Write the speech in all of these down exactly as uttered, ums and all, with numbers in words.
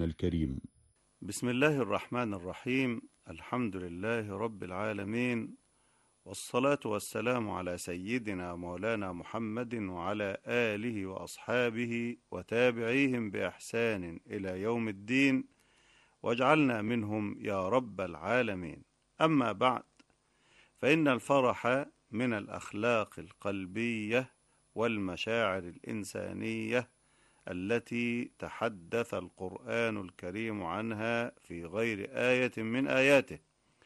الكريم. بسم الله الرحمن الرحيم. الحمد لله رب العالمين، والصلاة والسلام على سيدنا مولانا محمد وعلى آله وأصحابه وتابعيهم بإحسان إلى يوم الدين، واجعلنا منهم يا رب العالمين. أما بعد، فإن الفرح من الأخلاق القلبية والمشاعر الإنسانية التي تحدث القرآن الكريم عنها في غير آية من آياته،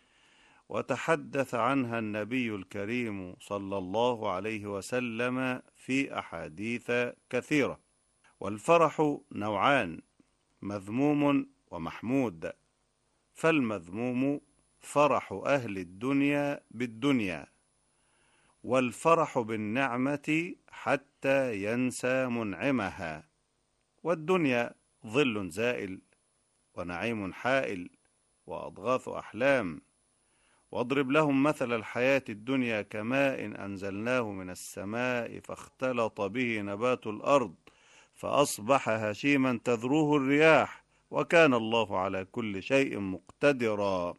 وتحدث عنها النبي الكريم صلى الله عليه وسلم في أحاديث كثيرة. والفرح نوعان: مذموم ومحمود. فالمذموم فرح أهل الدنيا بالدنيا، والفرح بالنعمة حتى ينسى منعمها. والدنيا ظل زائل، ونعيم حائل، وأضغاث أحلام. واضرب لهم مثل الحياة الدنيا كماء أنزلناه من السماء فاختلط به نبات الأرض فأصبح هشيما تذروه الرياح، وكان الله على كل شيء مقتدرا.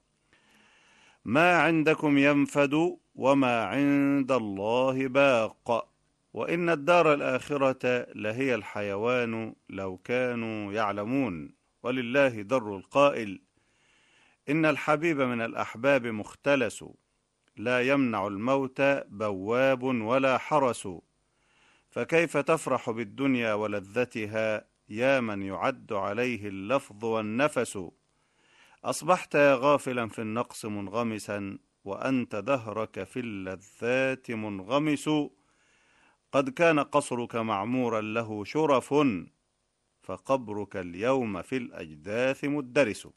ما عندكم ينفد وما عند الله باق، وإن الدار الآخرة لهي الحيوان لو كانوا يعلمون. ولله در القائل: إن الحبيب من الأحباب مختلس، لا يمنع الموت بواب ولا حرس. فكيف تفرح بالدنيا ولذتها يا من يعد عليه اللفظ والنفس؟ أصبحت يا غافلا في النقص منغمسا، وأنت دهرك في اللذات منغمس. قد كان قصرك معمورا له شرف، فقبرك اليوم في الأجداث مدرس.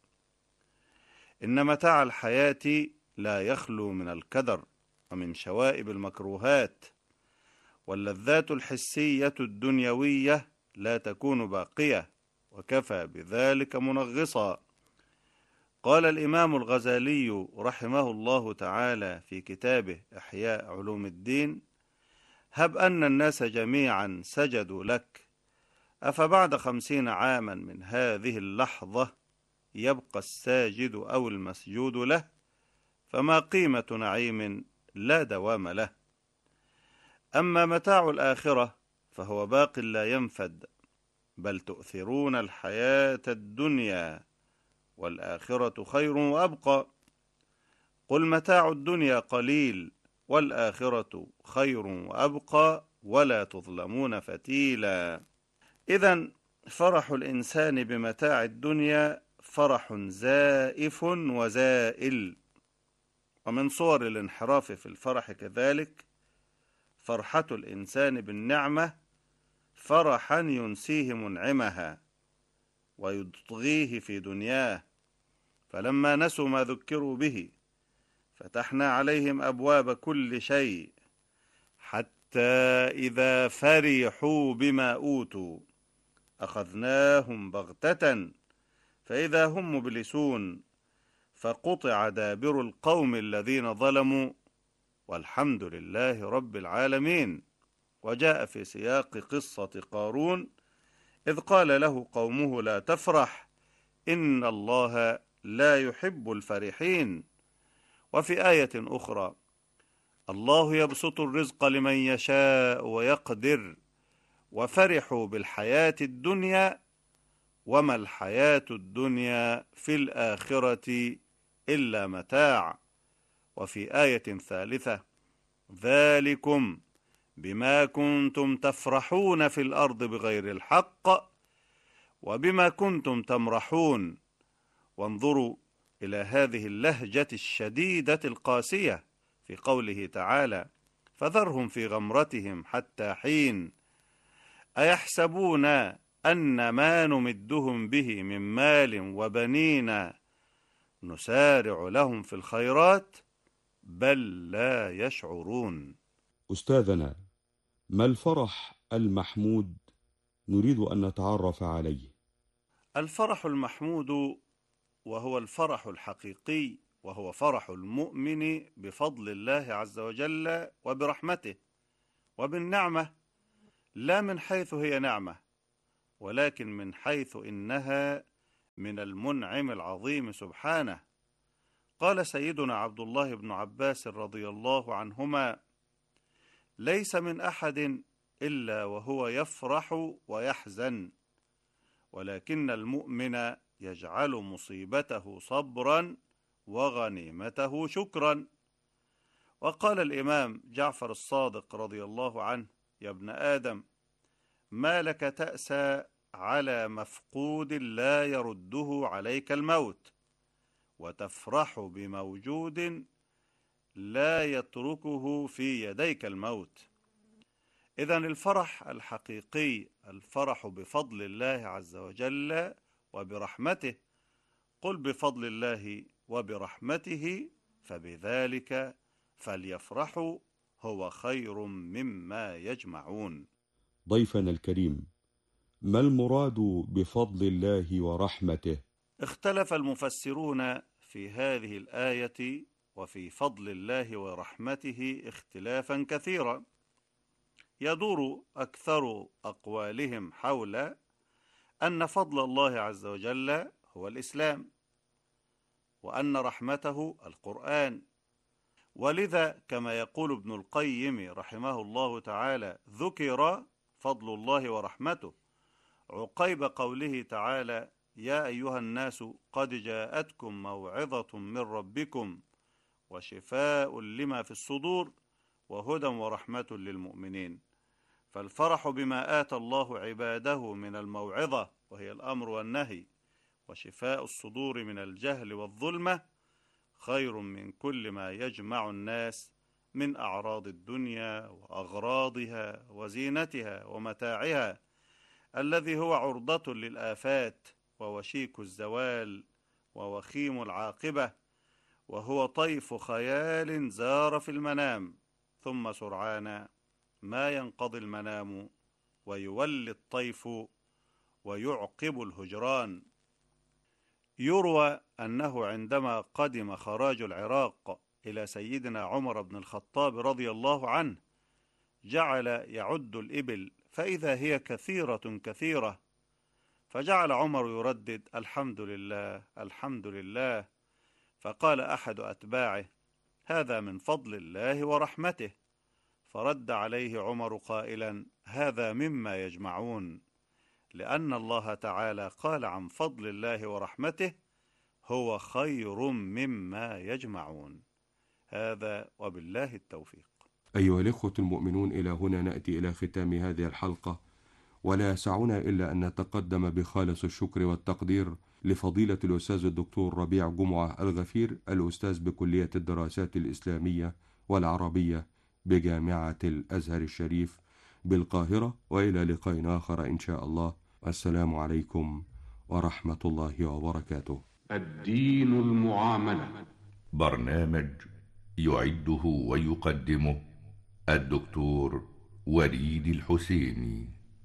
إن متاع الحياة لا يخلو من الكدر ومن شوائب المكروهات، واللذات الحسية الدنيوية لا تكون باقية، وكفى بذلك منغصا. قال الإمام الغزالي رحمه الله تعالى في كتابه إحياء علوم الدين: هب أن الناس جميعا سجدوا لك، أفبعد خمسين عاما من هذه اللحظة يبقى الساجد أو المسجود له؟ فما قيمة نعيم لا دوام له. أما متاع الآخرة فهو باق لا ينفد، بل تؤثرون الحياة الدنيا والآخرة خير وأبقى. قل متاع الدنيا قليل والآخرة خير وأبقى ولا تظلمون فتيلا. إذن فرح الإنسان بمتاع الدنيا فرح زائف وزائل. ومن صور الانحراف في الفرح كذلك فرحة الإنسان بالنعمة فرحا ينسيه منعمها ويطغيه في دنياه. فلما نسوا ما ذكروا به فتحنا عليهم أبواب كل شيء، حتى إذا فرحوا بما أوتوا أخذناهم بغتة فإذا هم مبلسون، فقطع دابر القوم الذين ظلموا والحمد لله رب العالمين. وجاء في سياق قصة قارون إذ قال له قومه لا تفرح إن الله لا يحب الفرحين. وفي آية أخرى: الله يبسط الرزق لمن يشاء ويقدر وفرحوا بالحياة الدنيا وما الحياة الدنيا في الآخرة إلا متاع. وفي آية ثالثة: ذلكم بما كنتم تفرحون في الأرض بغير الحق وبما كنتم تمرحون. وانظروا إلى هذه اللهجة الشديدة القاسية في قوله تعالى: فذرهم في غمرتهم حتى حين أيحسبون أن ما نمدهم به من مال وبنين نسارع لهم في الخيرات بل لا يشعرون. أستاذنا، ما الفرح المحمود؟ نريد أن نتعرف عليه. الفرح المحمود وهو الفرح الحقيقي، وهو فرح المؤمن بفضل الله عز وجل وبرحمته وبالنعمة، لا من حيث هي نعمة، ولكن من حيث إنها من المنعم العظيم سبحانه. قال سيدنا عبد الله بن عباس رضي الله عنهما: ليس من أحد إلا وهو يفرح ويحزن، ولكن المؤمن يجعل مصيبته صبرا وغنيمته شكرا. وقال الإمام جعفر الصادق رضي الله عنه: يا ابن آدم، ما لك تأسى على مفقود لا يرده عليك الموت، وتفرح بموجود لا يتركه في يديك الموت. إذن الفرح الحقيقي الفرح بفضل الله عز وجل وبرحمته. قل بفضل الله وبرحمته فبذلك فليفرحوا هو خير مما يجمعون. ضيفنا الكريم، ما المراد بفضل الله ورحمته؟ اختلف المفسرون في هذه الآية وفي فضل الله ورحمته اختلافا كثيرا، يدور أكثر أقوالهم حول أن فضل الله عز وجل هو الإسلام، وأن رحمته القرآن. ولذا كما يقول ابن القيم رحمه الله تعالى: ذكر فضل الله ورحمته عقيب قوله تعالى: يا أيها الناس قد جاءتكم موعظة من ربكم وشفاء لما في الصدور وهدى ورحمة للمؤمنين. فالفرح بما آتى الله عباده من الموعظة وهي الأمر والنهي، وشفاء الصدور من الجهل والظلمة، خير من كل ما يجمع الناس من أعراض الدنيا وأغراضها وزينتها ومتاعها، الذي هو عرضة للآفات ووشيك الزوال ووخيم العاقبة، وهو طيف خيال زار في المنام ثم سرعان ما ينقضي المنام ويولي الطيف ويعقب الهجران. يروى أنه عندما قدم خراج العراق إلى سيدنا عمر بن الخطاب رضي الله عنه جعل يعد الإبل فإذا هي كثيرة كثيرة، فجعل عمر يردد: الحمد لله الحمد لله. فقال أحد أتباعه: هذا من فضل الله ورحمته. فرد عليه عمر قائلا: هذا مما يجمعون، لأن الله تعالى قال عن فضل الله ورحمته: هو خير مما يجمعون. هذا وبالله التوفيق. أيها الإخوة المؤمنون، إلى هنا نأتي إلى ختام هذه الحلقة، ولا يسعنا إلا أن نتقدم بخالص الشكر والتقدير لفضيلة الأستاذ الدكتور ربيع جمعة الغفير، الأستاذ بكلية الدراسات الإسلامية والعربية بجامعة الأزهر الشريف بالقاهرة. وإلى لقاء آخر إن شاء الله. السلام عليكم ورحمة الله وبركاته. الدين المعاملة، برنامج يعده ويقدمه الدكتور وليد الحسيني.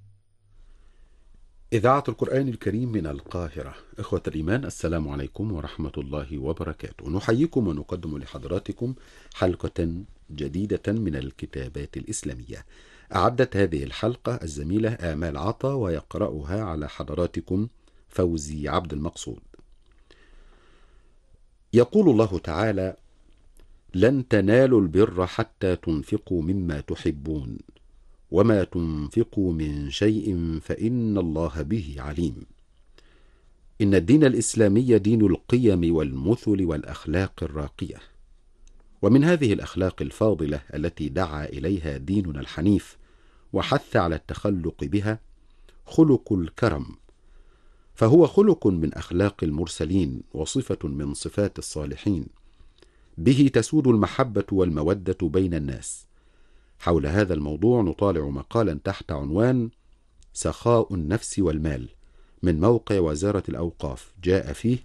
إذاعة القرآن الكريم من القاهرة. إخوة الإيمان، السلام عليكم ورحمة الله وبركاته. نحييكم ونقدم لحضراتكم حلقة جديدة من الكتابات الإسلامية. أعدت هذه الحلقة الزميلة آمال عطا، ويقرأها على حضراتكم فوزي عبد المقصود. يقول الله تعالى: لن تنالوا البر حتى تنفقوا مما تحبون وما تنفقوا من شيء فإن الله به عليم. إن الدين الإسلامي دين القيم والمثل والأخلاق الراقية، ومن هذه الأخلاق الفاضلة التي دعا إليها ديننا الحنيف وحث على التخلق بها خلق الكرم، فهو خلق من أخلاق المرسلين وصفة من صفات الصالحين، به تسود المحبة والمودة بين الناس. حول هذا الموضوع نطالع مقالا تحت عنوان سخاء النفس والمال من موقع وزارة الأوقاف، جاء فيه: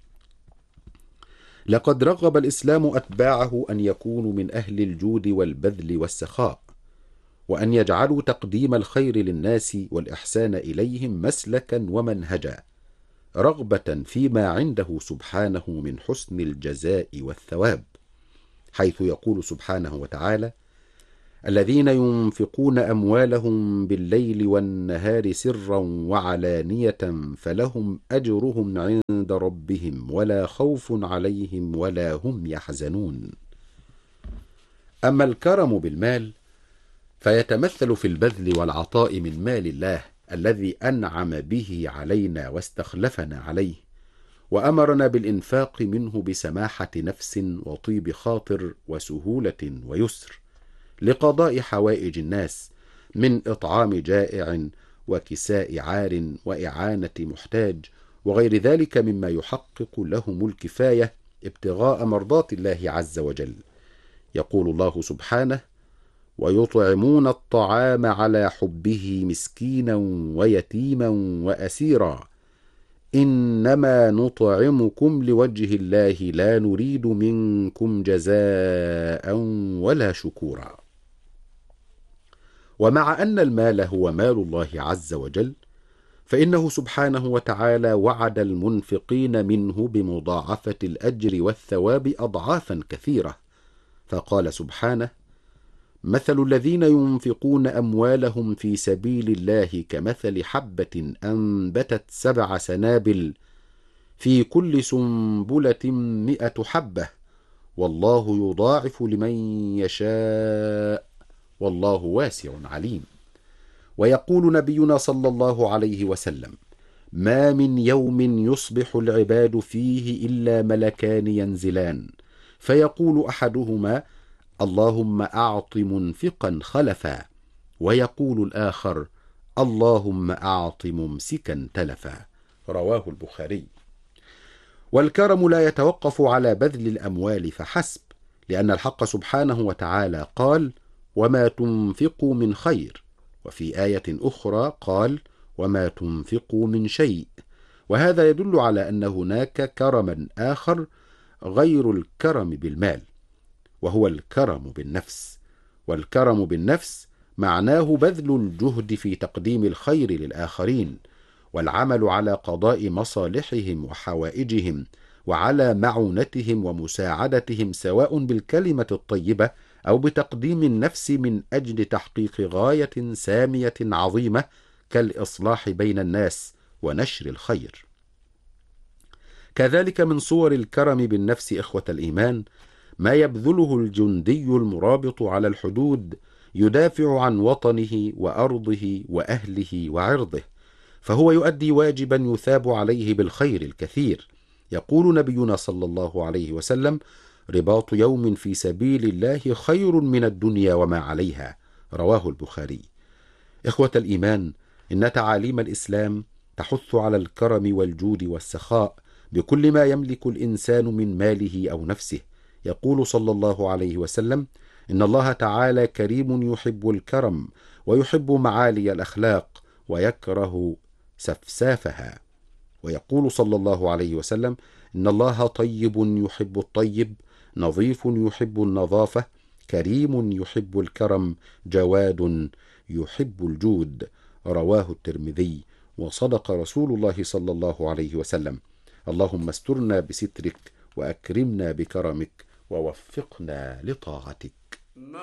لقد رغب الإسلام أتباعه أن يكونوا من أهل الجود والبذل والسخاء، وأن يجعلوا تقديم الخير للناس والإحسان إليهم مسلكا ومنهجا، رغبة فيما عنده سبحانه من حسن الجزاء والثواب، حيث يقول سبحانه وتعالى: الذين ينفقون أموالهم بالليل والنهار سرا وعلانية فلهم أجرهم عند ربهم ولا خوف عليهم ولا هم يحزنون. أما الكرم بالمال فيتمثل في البذل والعطاء من مال الله الذي أنعم به علينا واستخلفنا عليه، وأمرنا بالإنفاق منه بسماحة نفس وطيب خاطر وسهولة ويسر لقضاء حوائج الناس من إطعام جائع وكساء عار وإعانة محتاج وغير ذلك مما يحقق لهم الكفاية ابتغاء مرضات الله عز وجل. يقول الله سبحانه: ويطعمون الطعام على حبه مسكينا ويتيما وأسيرا إنما نطعمكم لوجه الله لا نريد منكم جزاء ولا شكورا. ومع أن المال هو مال الله عز وجل، فإنه سبحانه وتعالى وعد المنفقين منه بمضاعفة الأجر والثواب أضعافا كثيرة، فقال سبحانه: مثل الذين ينفقون أموالهم في سبيل الله كمثل حبة أنبتت سبع سنابل في كل سنبلة مئة حبة والله يضاعف لمن يشاء والله واسع عليم. ويقول نبينا صلى الله عليه وسلم: ما من يوم يصبح العباد فيه إلا ملكان ينزلان فيقول أحدهما: اللهم أعط منفقا خلفا، ويقول الآخر: اللهم أعط ممسكا تلفا. رواه البخاري. والكرم لا يتوقف على بذل الأموال فحسب، لأن الحق سبحانه وتعالى قال: وما تنفقوا من خير، وفي آية أخرى قال: وما تنفقوا من شيء. وهذا يدل على أن هناك كرما آخر غير الكرم بالمال، وهو الكرم بالنفس. والكرم بالنفس معناه بذل الجهد في تقديم الخير للآخرين، والعمل على قضاء مصالحهم وحوائجهم، وعلى معونتهم ومساعدتهم، سواء بالكلمة الطيبة أو بتقديم النفس من أجل تحقيق غاية سامية عظيمة كالإصلاح بين الناس ونشر الخير. كذلك من صور الكرم بالنفس إخوة الإيمان ما يبذله الجندي المرابط على الحدود يدافع عن وطنه وأرضه وأهله وعرضه، فهو يؤدي واجبا يثاب عليه بالخير الكثير. يقول نبينا صلى الله عليه وسلم: رباط يوم في سبيل الله خير من الدنيا وما عليها. رواه البخاري. إخوة الإيمان، إن تعاليم الإسلام تحث على الكرم والجود والسخاء بكل ما يملك الإنسان من ماله أو نفسه. يقول صلى الله عليه وسلم: إن الله تعالى كريم يحب الكرم ويحب معالي الأخلاق ويكره سفسافها. ويقول صلى الله عليه وسلم: إن الله طيب يحب الطيب، نظيف يحب النظافة، كريم يحب الكرم، جواد يحب الجود. رواه الترمذي. وصدق رسول الله صلى الله عليه وسلم. اللهم استرنا بسترك وأكرمنا بكرمك ووفقنا لطاعتك.